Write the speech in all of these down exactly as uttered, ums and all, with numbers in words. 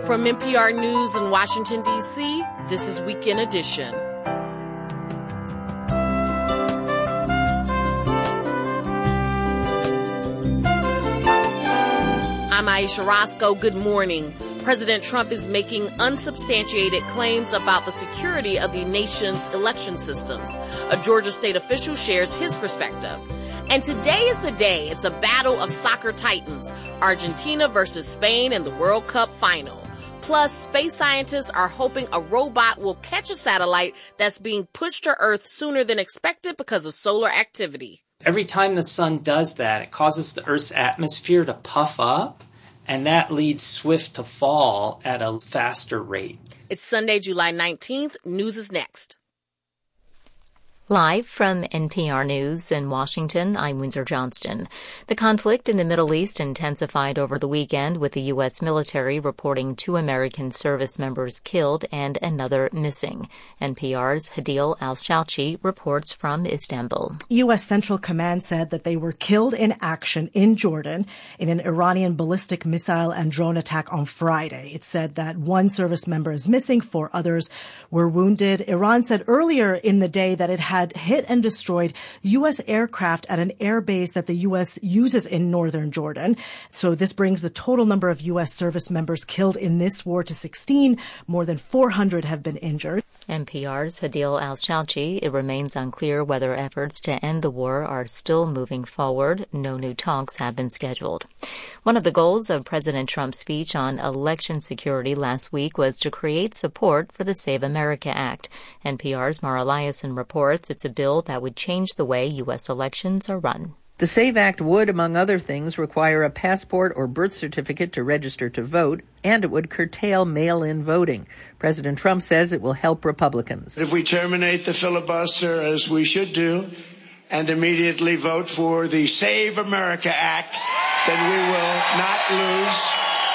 From N P R News in Washington, D C, this is Weekend Edition. I'm Aisha Roscoe. Good morning. President Trump is making unsubstantiated claims about the security of the nation's election systems. A Georgia state official shares his perspective. And today is the day. It's a battle of soccer titans, Argentina versus Spain in the World Cup final. Plus, space scientists are hoping a robot will catch a satellite that's being pushed to Earth sooner than expected because of solar activity. Every time the sun does that, it causes the Earth's atmosphere to puff up, and that leads Swift to fall at a faster rate. It's Sunday, July nineteenth. News is next. Live from N P R News in Washington, I'm Windsor Johnston. The conflict in the Middle East intensified over the weekend, with the U S military reporting two American service members killed and another missing. N P R's Hadil Al-Shalchi reports from Istanbul. U S Central Command said that they were killed in action in Jordan in an Iranian ballistic missile and drone attack on Friday. It said that one service member is missing, four others were wounded. Iran said earlier in the day that it had had hit and destroyed U S aircraft at an air base that the U S uses in northern Jordan. So this brings the total number of U S service members killed in this war to sixteen. More than four hundred have been injured. N P R's Hadil Al-Shalchi. It remains unclear whether efforts to end the war are still moving forward. No new talks have been scheduled. One of the goals of President Trump's speech on election security last week was to create support for the Save America Act. N P R's Mara Liasson reports it's a bill that would change the way U S elections are run. The SAVE Act would, among other things, require a passport or birth certificate to register to vote, and it would curtail mail-in voting. President Trump says it will help Republicans. If we terminate the filibuster, as we should do, and immediately vote for the Save America Act, then we will not lose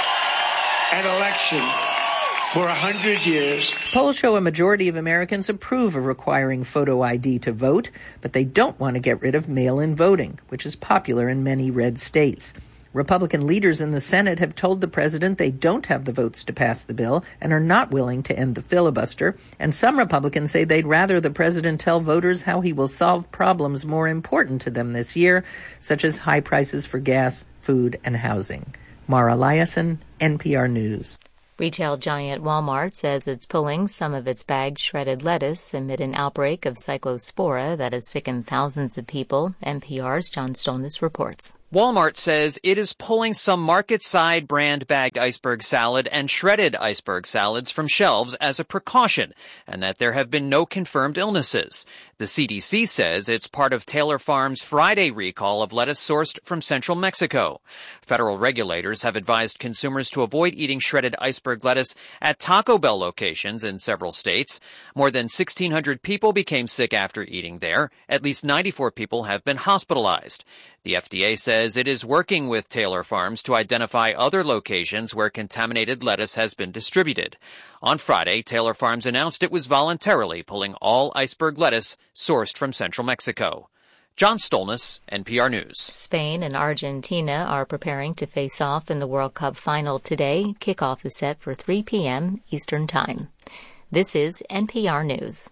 an election for a hundred years. Polls show a majority of Americans approve of requiring photo I D to vote, but they don't want to get rid of mail-in voting, which is popular in many red states. Republican leaders in the Senate have told the president they don't have the votes to pass the bill and are not willing to end the filibuster. And some Republicans say they'd rather the president tell voters how he will solve problems more important to them this year, such as high prices for gas, food, and housing. Mara Liasson, N P R News. Retail giant Walmart says it's pulling some of its bagged shredded lettuce amid an outbreak of cyclospora that has sickened thousands of people. N P R's John Stolnis reports. Walmart says it is pulling some market-side brand bagged iceberg salad and shredded iceberg salads from shelves as a precaution, and that there have been no confirmed illnesses. The C D C says it's part of Taylor Farms' Friday recall of lettuce sourced from central Mexico. Federal regulators have advised consumers to avoid eating shredded iceberg lettuce at Taco Bell locations in several states. More than sixteen hundred people became sick after eating there. At least ninety-four people have been hospitalized. The F D A says it is working with Taylor Farms to identify other locations where contaminated lettuce has been distributed. On Friday, Taylor Farms announced it was voluntarily pulling all iceberg lettuce sourced from central Mexico. John Stolnis, N P R News. Spain and Argentina are preparing to face off in the World Cup final today. Kickoff is set for three p.m. Eastern Time. This is N P R News.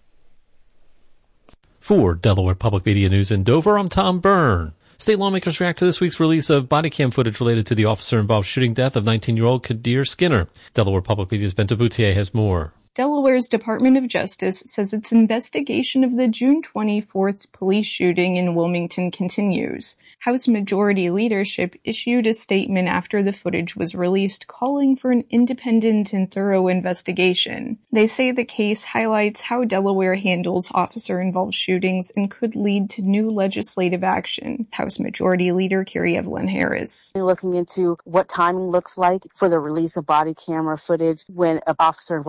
For Delaware Public Media News in Dover, I'm Tom Byrne. State lawmakers react to this week's release of body cam footage related to the officer-involved shooting death of nineteen-year-old Kadir Skinner. Delaware Public Media's Benta Boutier has more. Delaware's Department of Justice says its investigation of the June twenty-fourth police shooting in Wilmington continues. House Majority Leadership issued a statement after the footage was released calling for an independent and thorough investigation. They say the case highlights how Delaware handles officer-involved shootings and could lead to new legislative action. House Majority Leader Carrie Evelyn Harris. Looking into what timing looks like for the release of body camera footage when an officer-involved shooting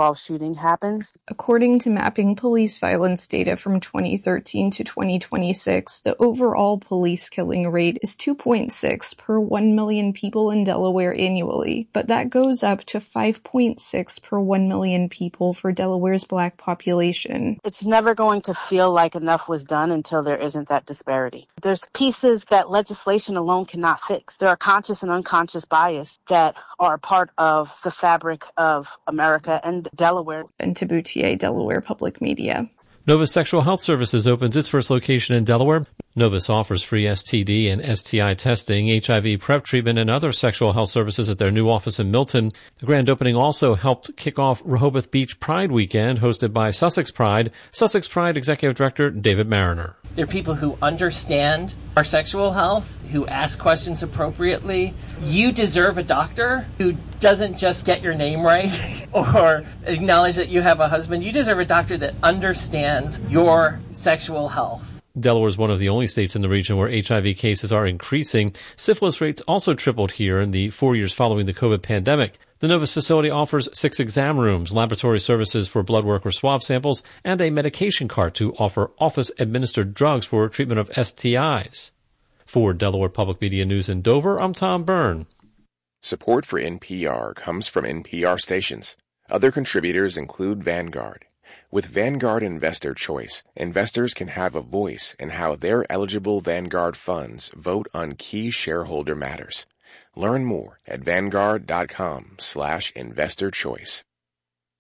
bullying happens. According to mapping police violence data from twenty thirteen to twenty twenty-six, the overall police killing rate is two point six per one million people in Delaware annually, but that goes up to five point six per one million people for Delaware's black population. It's never going to feel like enough was done until there isn't that disparity. There's pieces that legislation alone cannot fix. There are conscious and unconscious bias that are part of the fabric of America and Delaware. Benta Boutier, Delaware Public Media. Novus Sexual Health Services opens its first location in Delaware. Novus offers free S T D and S T I testing, H I V PrEP treatment, and other sexual health services at their new office in Milton. The grand opening also helped kick off Rehoboth Beach Pride Weekend, hosted by Sussex Pride. Sussex Pride Executive Director David Mariner. They're people who understand our sexual health, who ask questions appropriately. You deserve a doctor who doesn't just get your name right or acknowledge that you have a husband. You deserve a doctor that understands your sexual health. Delaware is one of the only states in the region where H I V cases are increasing. Syphilis rates also tripled here in the four years following the COVID pandemic. The Novus facility offers six exam rooms, laboratory services for blood work or swab samples, and a medication cart to offer office-administered drugs for treatment of S T Is. For Delaware Public Media News in Dover, I'm Tom Byrne. Support for N P R comes from N P R stations. Other contributors include Vanguard. With Vanguard Investor Choice, investors can have a voice in how their eligible Vanguard funds vote on key shareholder matters. Learn more at vanguard.com slash investor choice.